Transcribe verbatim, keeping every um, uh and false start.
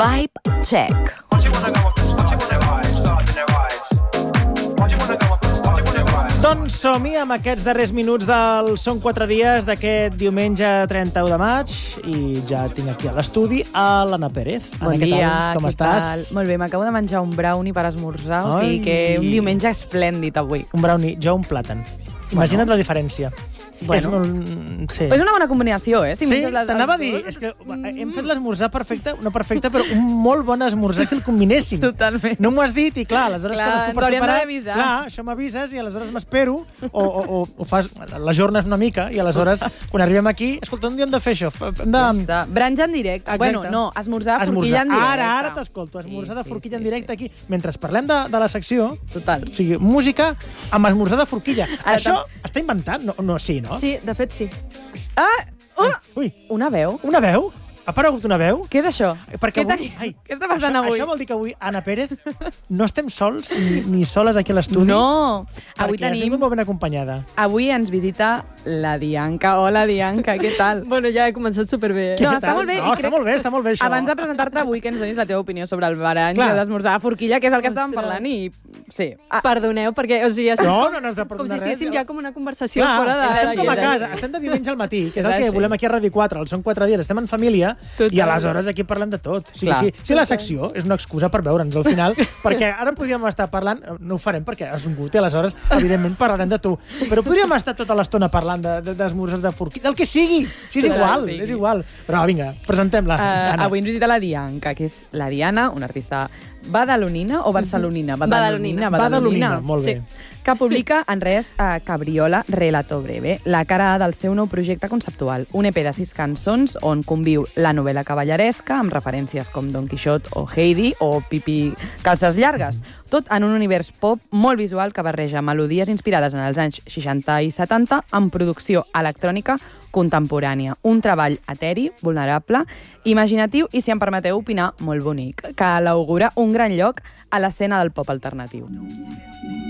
Vibe check. Doncs som-hi amb aquests darrers minuts del Són quatre dies d'aquest diumenge trenta-u de maig i ja tinc aquí a l'estudi a l'Anna Pérez. Bon Anna, dia, què tal? Com què estàs? tal? Molt bé, m'acabo de menjar un brownie per esmorzar, o Ai. sigui que un diumenge esplèndid avui. Un brownie, jo un plàtan. Imagina't la diferència. Bueno. És molt... Sí. És una bona combinació, eh? Si Sí, menges les- t'anava a els dir, dos. és que hem fet l'esmorzar perfecte, no perfecte, però un molt bon esmorzar si el combinéssim. Totalment. No m'ho has dit i clar, aleshores Clar, cadascú ens per hauríem separat... d'haver avisat. Clar, això m'avises i aleshores m'espero o, o, o, o fas... L'ajornes una mica i aleshores, quan arribem aquí, escolta, un dia hem de fer això. Hem de... Ja està. Branja en directe. Exacte. Bueno, no, esmorzar, forquilla en directe. Ara, ara t'escolto, esmorzar de Sí, sí, forquilla sí, en directe sí. aquí. Mentre parlem de, de la secció, Total. o sigui, música amb esmorzar de forquilla. Ara Això tam- està inventat? No, no, sí, no? Sí, de fet sí. Ah! Uh! Ui, Una veu? una veu? Ha aparegut una veu? Què és això? Perquè què, avui... t'ha- Ai, què està passant això, avui? Això vol dir que avui, Anna Pérez, no estem sols ni, ni soles aquí a l'estudi. No! Avui Perquè has tenim... vingut molt ben acompanyada. Avui ens visita la Dianca. Hola, Dianca, què tal? Bueno, ja he començat superbé. No, Què està tal? molt bé, No, i està crec- molt bé, està molt bé, això. Abans de presentar-te avui, que ens donis la teva opinió sobre el barany Clar. d'esmorzar a forquilla, que és el que estàvem Ostres. parlant, i... Sí. Ah, Perdoneu, perquè o sigui, ha sigut No, com, no, no has de com perdonar si estiguéssim res. ja com una conversació Clar, fora de... estem així, com a és casa, així. estem de diumenge al matí, que és És el que així. volem aquí a Ràdio quatre, el Són quatre dies, estem en família, Total. i aleshores aquí parlem de tot. O sigui, Clar. si, si la secció és una excusa per veure'ns al final, perquè ara podríem estar parlant, no ho farem perquè has vingut i aleshores, evidentment, parlarem de tu, però podríem estar tota l'estona parlant de- de- d'esmorzars de, de forquilla, del que sigui, si és Del que igual, sigui. és igual. Però vinga, presentem-la, Uh, Anna. avui ens visita la Dianca, que és la Diana, una artista badalonina o barcelonina? Badalonina. Badalonina, molt bé. Sí. Que publica en res a Cabriola Relato Breve, la cara A del seu nou projecte conceptual, un E P de sis cançons on conviu la novel·la cavalleresca amb referències com Don Quixot o Heidi o Pipi Calces Llargues, tot en un univers pop molt visual que barreja melodies inspirades en els anys seixanta i setanta amb producció electrònica contemporània. Un treball eteri, vulnerable, imaginatiu i, si em permeteu opinar, molt bonic, que l'augura un gran lloc a l'escena del pop alternatiu.